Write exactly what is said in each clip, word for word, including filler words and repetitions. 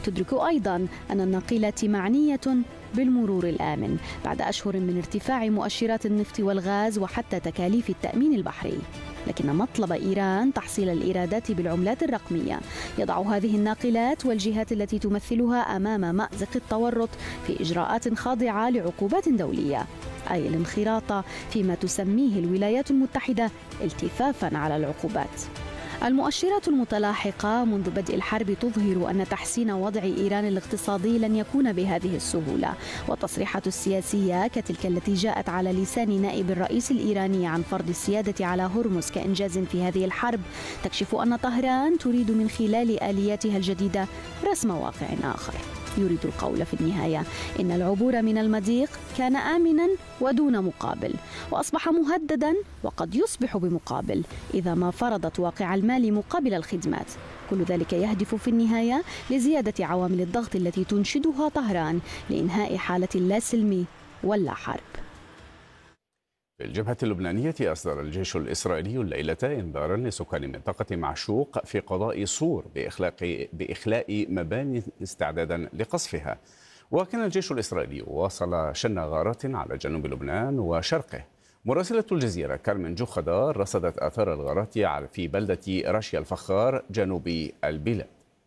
وتدرك أيضا أن الناقلة معنية بالمرور الآمن بعد أشهر من ارتفاع مؤشرات النفط والغاز وحتى تكاليف التأمين البحري. لكن مطلب إيران تحصيل الإيرادات بالعملات الرقمية يضع هذه الناقلات والجهات التي تمثلها أمام مأزق التورط في إجراءات خاضعة لعقوبات دولية، أي الانخراط فيما تسميه الولايات المتحدة التفافا على العقوبات. المؤشرات المتلاحقة منذ بدء الحرب تظهر أن تحسين وضع إيران الاقتصادي لن يكون بهذه السهولة، والتصريحات السياسية كتلك التي جاءت على لسان نائب الرئيس الإيراني عن فرض السيادة على هرمز كإنجاز في هذه الحرب تكشف أن طهران تريد من خلال آلياتها الجديدة رسم واقع آخر. يريد القول في النهاية إن العبور من المضيق كان آمنا ودون مقابل، وأصبح مهددا وقد يصبح بمقابل إذا ما فرضت واقع المال مقابل الخدمات. كل ذلك يهدف في النهاية لزيادة عوامل الضغط التي تنشدها طهران لإنهاء حالة اللا سلم ولا حرب. في الجبهة اللبنانية أصدر الجيش الإسرائيلي الليلة إنذارا لسكان منطقة معشوق في قضاء صور بإخلاء بإخلاء مباني استعدادا لقصفها. وكان الجيش الإسرائيلي واصل شن غارات على جنوب لبنان وشرقه. مراسلة الجزيرة كارمن جوخدار رصدت آثار الغارات في بلدة رشيا الفخار جنوب البلاد.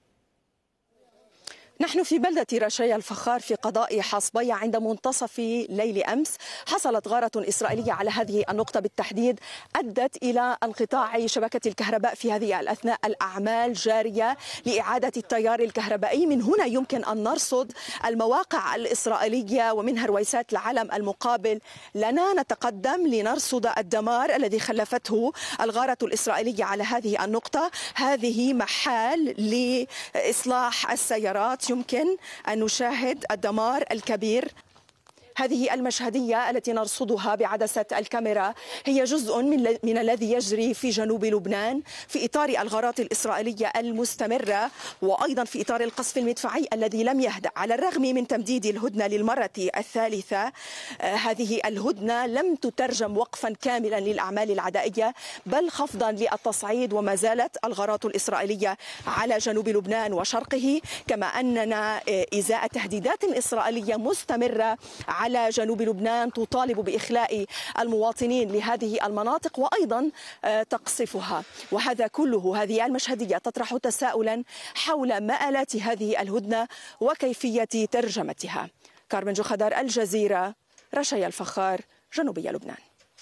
نحن في بلدة رشيا الفخار في قضاء حصبية عند منتصف ليل أمس. حصلت غارة إسرائيلية على هذه النقطة بالتحديد، أدت إلى انقطاع شبكة الكهرباء في هذه الأثناء. الأعمال جارية لإعادة التيار الكهربائي. من هنا يمكن أن نرصد المواقع الإسرائيلية ومنها رويسات العلم المقابل لنا. نتقدم لنرصد الدمار الذي خلفته الغارة الإسرائيلية على هذه النقطة. هذه محال لإصلاح السيارات، يمكن أن نشاهد الدمار الكبير. هذه المشهدية التي نرصدها بعدسة الكاميرا هي جزء من, من الذي يجري في جنوب لبنان في إطار الغارات الإسرائيلية المستمرة، وأيضا في إطار القصف المدفعي الذي لم يهدأ على الرغم من تمديد الهدنة للمرة الثالثة. آه هذه الهدنة لم تترجم وقفا كاملا للأعمال العدائية بل خفضا للتصعيد، وما زالت الغارات الإسرائيلية على جنوب لبنان وشرقه، كما أننا آه إزاء تهديدات إسرائيلية مستمرة على جنوب لبنان تطالب بإخلاء المواطنين لهذه المناطق وأيضا تقصفها. وهذا كله، هذه المشهدية تطرح تساؤلا حول مآلات هذه الهدنة وكيفية ترجمتها. كارمن جوخدار، الجزيرة، رشيا الفخار، جنوبية لبنان.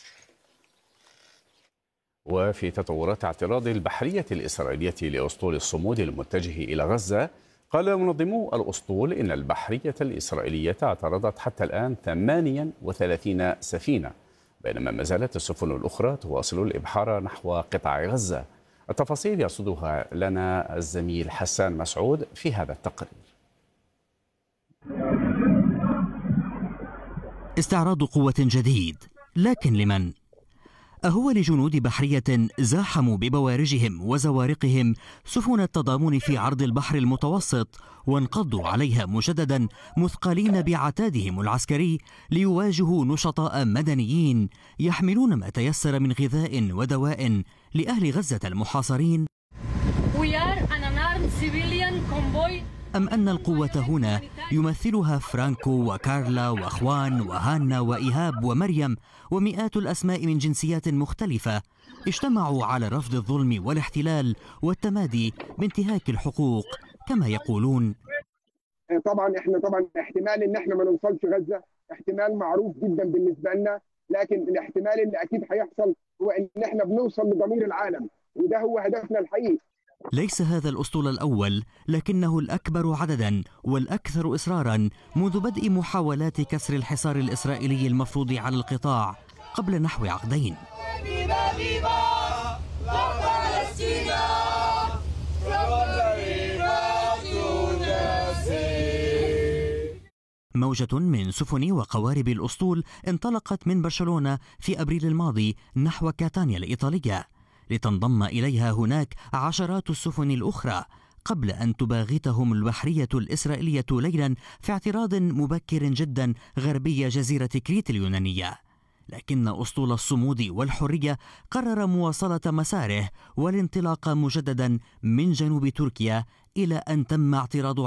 وفي تطورات اعتراض البحرية الإسرائيلية لأسطول الصمود المتجه إلى غزة، قال منظمو الأسطول إن البحرية الإسرائيلية اعترضت حتى الآن ثمانية وثلاثين سفينة، بينما ما زالت السفن الأخرى تواصل الإبحار نحو قطاع غزة. التفاصيل يرصدها لنا الزميل حسان مسعود في هذا التقرير. استعراض قوة جديد، لكن لمن؟ أهو لجنود بحرية زاحموا ببوارجهم وزوارقهم سفن التضامن في عرض البحر المتوسط وانقضوا عليها مجددا مثقلين بعتادهم العسكري ليواجهوا نشطاء مدنيين يحملون ما تيسر من غذاء ودواء لأهل غزة المحاصرين؟ أم أن القوة هنا يمثلها فرانكو وكارلا وأخوان وهانا وإيهاب ومريم ومئات الأسماء من جنسيات مختلفة اجتمعوا على رفض الظلم والاحتلال والتمادي بانتهاك الحقوق كما يقولون؟ طبعا احنا طبعا احتمال ان احنا ما نوصلش غزة احتمال معروف جدا بالنسبة لنا، لكن الاحتمال اللي اكيد هيحصل هو ان احنا بنوصل لضمير العالم، وده هو هدفنا الحقيقي. ليس هذا الأسطول الأول، لكنه الأكبر عددا والأكثر إصرارا منذ بدء محاولات كسر الحصار الإسرائيلي المفروض على القطاع قبل نحو عقدين. موجة من سفن وقوارب الأسطول انطلقت من برشلونة في أبريل الماضي نحو كاتانيا الإيطالية، لتنضم إليها هناك عشرات السفن الأخرى قبل أن تباغتهم البحرية الإسرائيلية ليلا في اعتراض مبكر جدا غربي جزيرة كريت اليونانية. لكن أسطول الصمود والحرية قرر مواصلة مساره والانطلاق مجددا من جنوب تركيا إلى أن تم اعتراض